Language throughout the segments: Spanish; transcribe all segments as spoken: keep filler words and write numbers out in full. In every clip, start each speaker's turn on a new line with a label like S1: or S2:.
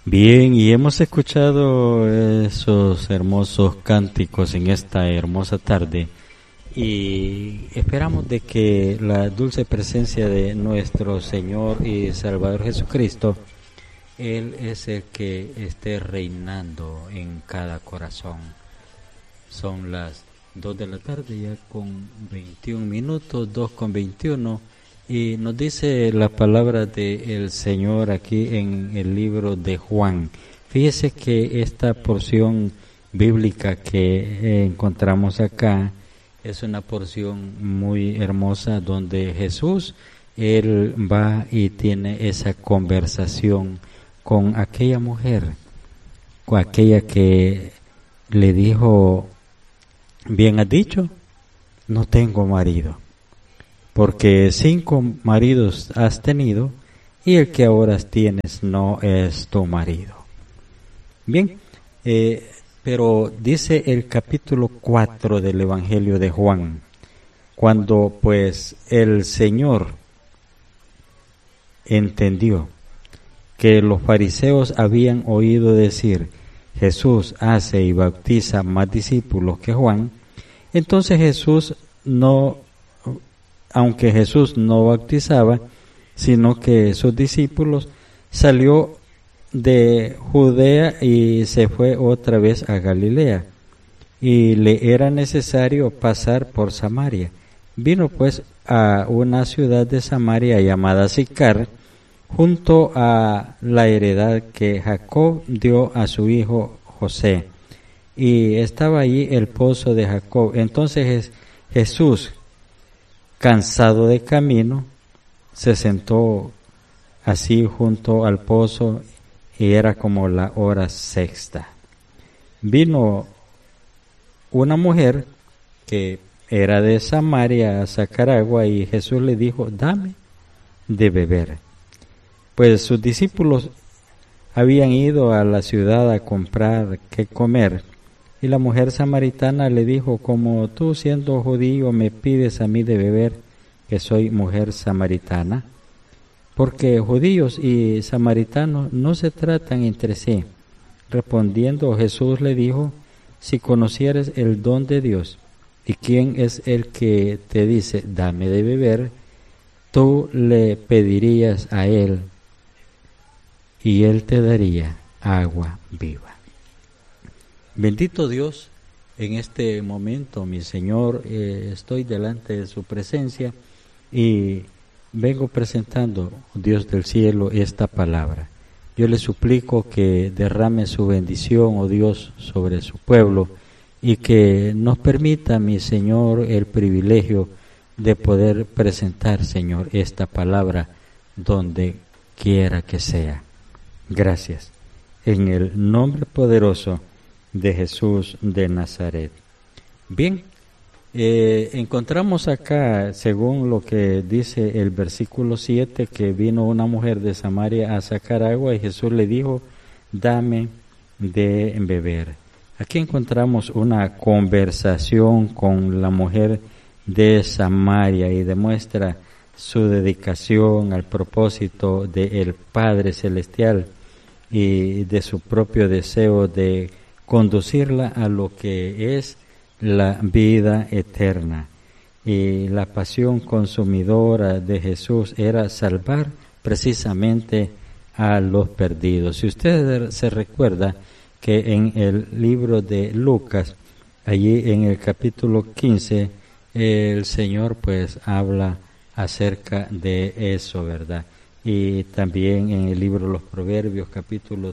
S1: Bien, y hemos escuchado esos hermosos cánticos en esta hermosa tarde y esperamos de que la dulce presencia de nuestro Señor y Salvador Jesucristo, Él es el que esté reinando en cada corazón. Son las dos de la tarde ya con veintiún minutos, dos con veintiuno. Y nos dice la palabra del Señor aquí en el libro de Juan. Fíjese que esta porción bíblica que encontramos acá es una porción muy hermosa donde Jesús, Él va y tiene esa conversación con aquella mujer, con aquella que le dijo, bien has dicho, no tengo marido. Porque cinco maridos has tenido y el que ahora tienes no es tu marido. Bien, eh, pero dice el capítulo cuatro del Evangelio de Juan, cuando pues el Señor entendió que los fariseos habían oído decir, Jesús hace y bautiza más discípulos que Juan, entonces Jesús no aunque Jesús no bautizaba, sino que sus discípulos salió de Judea y se fue otra vez a Galilea, y le era necesario pasar por Samaria. Vino pues a una ciudad de Samaria llamada Sicar, junto a la heredad que Jacob dio a su hijo José, y estaba allí el pozo de Jacob. Entonces Jesús, cansado de camino, se sentó así junto al pozo y era como la hora sexta. Vino una mujer que era de Samaria a sacar agua y Jesús le dijo, dame de beber. Pues sus discípulos habían ido a la ciudad a comprar qué comer. Y la mujer samaritana le dijo, como tú siendo judío me pides a mí de beber, que soy mujer samaritana, porque judíos y samaritanos no se tratan entre sí. Respondiendo Jesús le dijo, si conocieres el don de Dios y quién es el que te dice, dame de beber, tú le pedirías a él y él te daría agua viva. Bendito Dios, en este momento, mi Señor, eh, estoy delante de su presencia y vengo presentando, Dios del cielo, esta palabra. Yo le suplico que derrame su bendición, oh Dios, sobre su pueblo y que nos permita, mi Señor, el privilegio de poder presentar, Señor, esta palabra donde quiera que sea. Gracias. En el nombre poderoso de Jesús de Nazaret. Bien, eh, encontramos acá, según lo que dice el versículo siete, que vino una mujer de Samaria a sacar agua y Jesús le dijo, dame de beber. Aquí encontramos una conversación con la mujer de Samaria y demuestra su dedicación al propósito del Padre Celestial y de su propio deseo de conducirla a lo que es la vida eterna. Y la pasión consumidora de Jesús era salvar precisamente a los perdidos. Si usted se recuerda que en el libro de Lucas, allí en el capítulo quince, el Señor pues habla acerca de eso, ¿verdad? Y también en el libro de los Proverbios, capítulo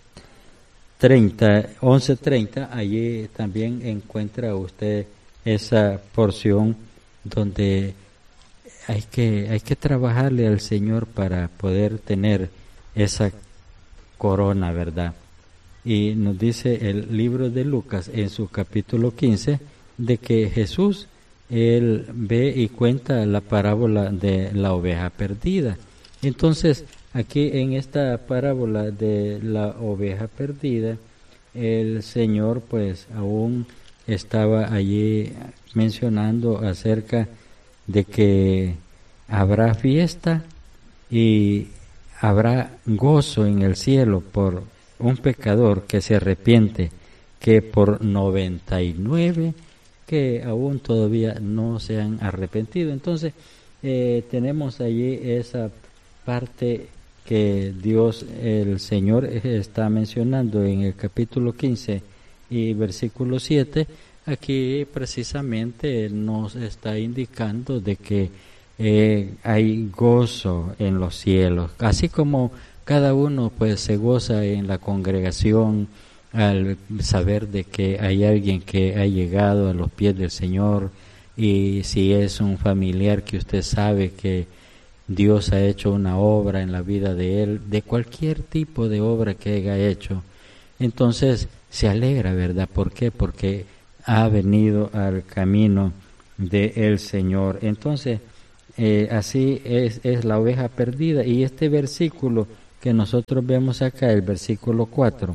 S1: treinta, once treinta, allí también encuentra usted esa porción donde hay que, hay que trabajarle al Señor para poder tener esa corona, ¿verdad? Y nos dice el libro de Lucas en su capítulo quince de que Jesús, Él ve y cuenta la parábola de la oveja perdida. Entonces, aquí en esta parábola de la oveja perdida, el Señor pues aún estaba allí mencionando acerca de que habrá fiesta y habrá gozo en el cielo por un pecador que se arrepiente que por noventa y nueve que aún todavía no se han arrepentido. Entonces eh, tenemos allí esa parte que Dios, el Señor, está mencionando en el capítulo quince y versículo siete. Aquí precisamente nos está indicando de que eh, hay gozo en los cielos, así como cada uno pues se goza en la congregación al saber de que hay alguien que ha llegado a los pies del Señor, y si es un familiar que usted sabe que Dios ha hecho una obra en la vida de él, de cualquier tipo de obra que haya hecho, entonces se alegra, ¿verdad? ¿Por qué? Porque ha venido al camino del Señor. Entonces, eh, así es, es la oveja perdida. Y este versículo que nosotros vemos acá, el versículo cuatro,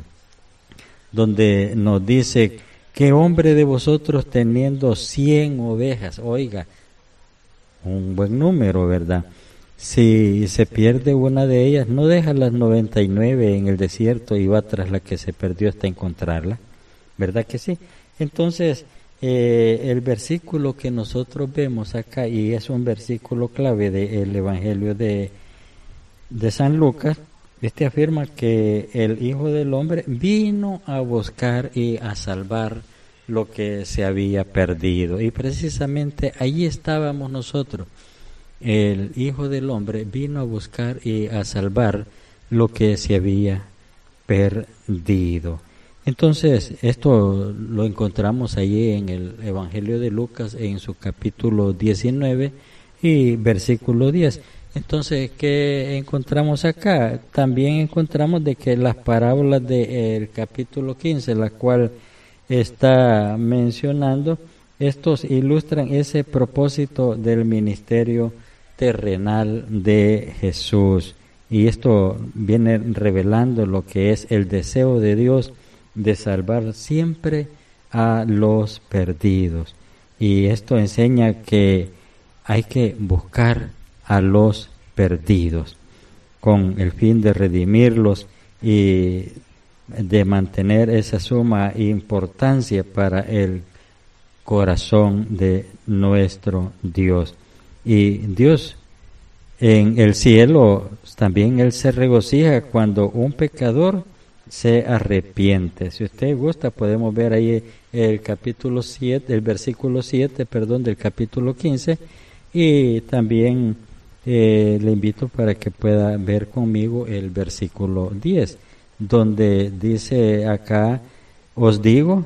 S1: donde nos dice, ¿qué hombre de vosotros teniendo cien ovejas? Oiga, un buen número, ¿verdad? Si se pierde una de ellas, no deja las noventa y nueve en el desierto y va tras la que se perdió hasta encontrarla, ¿verdad que sí? Entonces, eh, el versículo que nosotros vemos acá, y es un versículo clave del Evangelio de, de San Lucas, este afirma que el Hijo del Hombre vino a buscar y a salvar lo que se había perdido. Y precisamente allí estábamos nosotros. El Hijo del Hombre vino a buscar y a salvar lo que se había perdido. Entonces, esto lo encontramos allí en el Evangelio de Lucas, en su capítulo diecinueve y versículo diez. Entonces, ¿qué encontramos acá? También encontramos de que las parábolas del capítulo quince, la cual está mencionando, estos ilustran ese propósito del ministerio terrenal de Jesús. Y esto viene revelando lo que es el deseo de Dios de salvar siempre a los perdidos. Y esto enseña que hay que buscar a los perdidos con el fin de redimirlos y de mantener esa suma importancia para el corazón de nuestro Dios. Y Dios en el cielo también Él se regocija cuando un pecador se arrepiente. Si usted gusta, podemos ver ahí el capítulo siete, el versículo siete, perdón, del capítulo quince, y también eh, le invito para que pueda ver conmigo el versículo diez, donde dice acá, os digo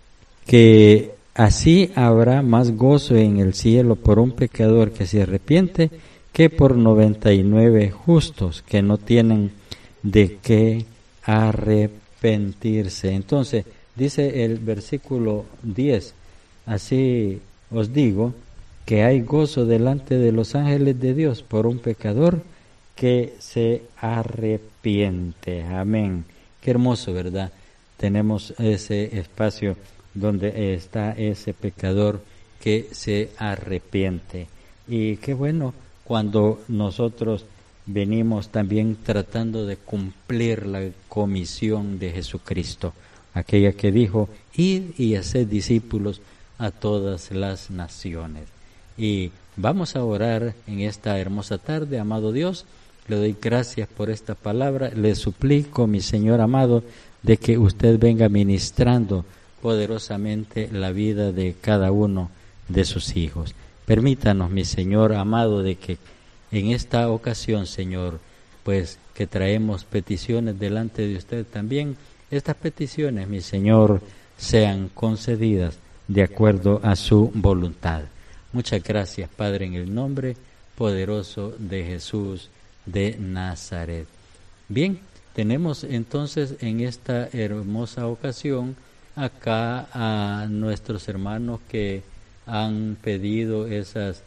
S1: que así habrá más gozo en el cielo por un pecador que se arrepiente que por noventa y nueve justos que no tienen de qué arrepentirse. Entonces, dice el versículo diez, así os digo que hay gozo delante de los ángeles de Dios por un pecador que se arrepiente. Amén. Qué hermoso, ¿verdad? Tenemos ese espacio donde está ese pecador que se arrepiente. Y qué bueno cuando nosotros venimos también tratando de cumplir la comisión de Jesucristo, aquella que dijo, id y haced discípulos a todas las naciones. Y vamos a orar en esta hermosa tarde, amado Dios. Le doy gracias por esta palabra. Le suplico, mi Señor amado, de que usted venga ministrando poderosamente la vida de cada uno de sus hijos. Permítanos, mi Señor amado, de que en esta ocasión, Señor, pues que traemos peticiones delante de usted también, estas peticiones, mi Señor, sean concedidas de acuerdo a su voluntad. Muchas gracias, Padre, en el nombre poderoso de Jesús de Nazaret. Bien, tenemos entonces en esta hermosa ocasión acá a nuestros hermanos que han pedido esas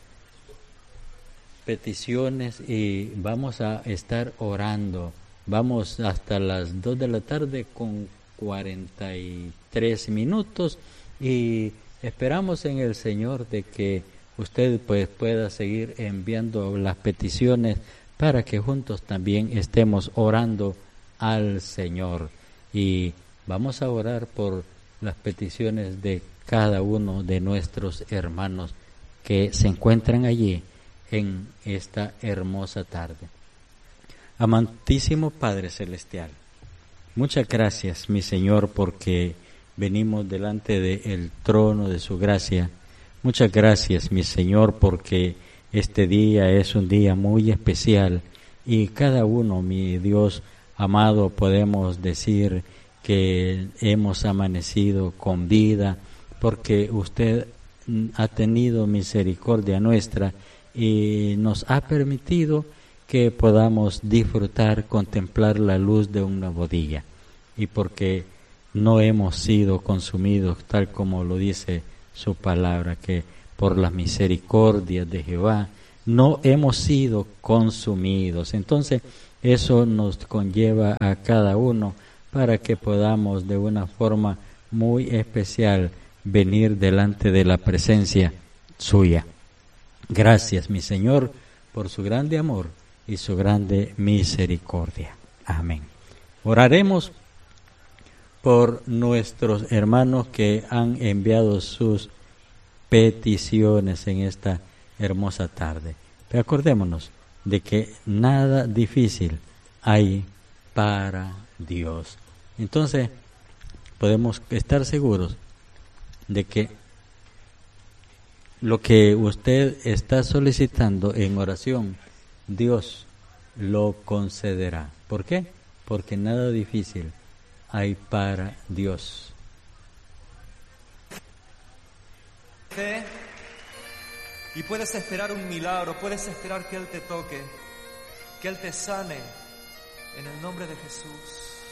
S1: peticiones y vamos a estar orando. Vamos hasta las dos de la tarde con cuarenta y tres minutos y esperamos en el Señor de que usted pues pueda seguir enviando las peticiones para que juntos también estemos orando al Señor. y vamos a orar por las peticiones de cada uno de nuestros hermanos que se encuentran allí en esta hermosa tarde. Amantísimo Padre Celestial, muchas gracias, mi Señor, porque venimos delante del trono de su gracia. Muchas gracias, mi Señor, porque este día es un día muy especial y cada uno, mi Dios amado, podemos decir que hemos amanecido con vida porque usted ha tenido misericordia nuestra y nos ha permitido que podamos disfrutar, contemplar la luz de un nuevo día, y porque no hemos sido consumidos, tal como lo dice su palabra, que por las misericordias de Jehová no hemos sido consumidos. Entonces eso nos conlleva a cada uno para que podamos de una forma muy especial venir delante de la presencia suya. Gracias, mi Señor, por su grande amor y su grande misericordia. Amén. Oraremos por nuestros hermanos que han enviado sus peticiones en esta hermosa tarde. Pero acordémonos de que nada difícil hay para Dios. Entonces, podemos estar seguros de que lo que usted está solicitando en oración, Dios lo concederá. ¿Por qué? Porque nada difícil hay para Dios.
S2: Y puedes esperar un milagro, puedes esperar que Él te toque, que Él te sane, en el nombre de Jesús.